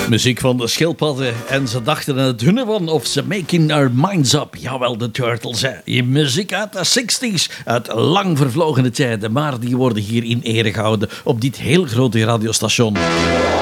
Muziek van de schildpadden en ze dachten aan het hunne van of ze making our minds up. Jawel, de Turtles, hè. Je muziek uit de 60s, uit lang vervlogene tijden, maar die worden hier in ere gehouden op dit heel grote radiostation.